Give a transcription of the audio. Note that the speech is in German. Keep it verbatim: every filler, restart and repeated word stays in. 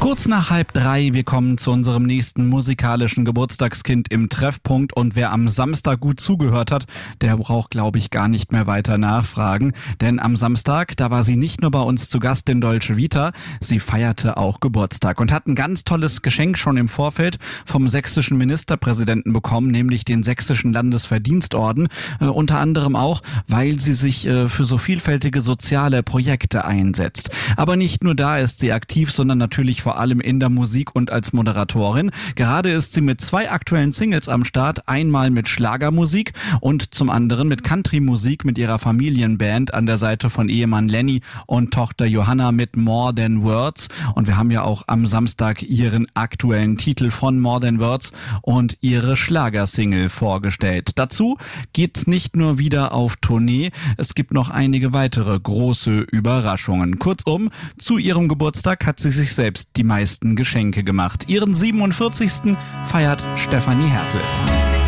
Kurz nach halb drei, wir kommen zu unserem nächsten musikalischen Geburtstagskind im Treffpunkt und wer am Samstag gut zugehört hat, der braucht, glaube ich, gar nicht mehr weiter nachfragen, denn am Samstag, da war sie nicht nur bei uns zu Gast in Dolce Vita, sie feierte auch Geburtstag und hat ein ganz tolles Geschenk schon im Vorfeld vom sächsischen Ministerpräsidenten bekommen, nämlich den sächsischen Landesverdienstorden, äh, unter anderem auch, weil sie sich äh, für so vielfältige soziale Projekte einsetzt. Aber nicht nur da ist sie aktiv, sondern natürlich vor allem in der Musik und als Moderatorin. Gerade ist sie mit zwei aktuellen Singles am Start, einmal mit Schlagermusik und zum anderen mit Country-Musik mit ihrer Familienband an der Seite von Ehemann Lenny und Tochter Johanna mit More Than Words. Und wir haben ja auch am Samstag ihren aktuellen Titel von More Than Words und ihre Schlagersingle vorgestellt. Dazu geht's nicht nur wieder auf Tournee, es gibt noch einige weitere große Überraschungen. Kurzum, zu ihrem Geburtstag hat sie sich selbst die meisten Geschenke gemacht. Ihren siebenundvierzigsten feiert Stefanie Hertel.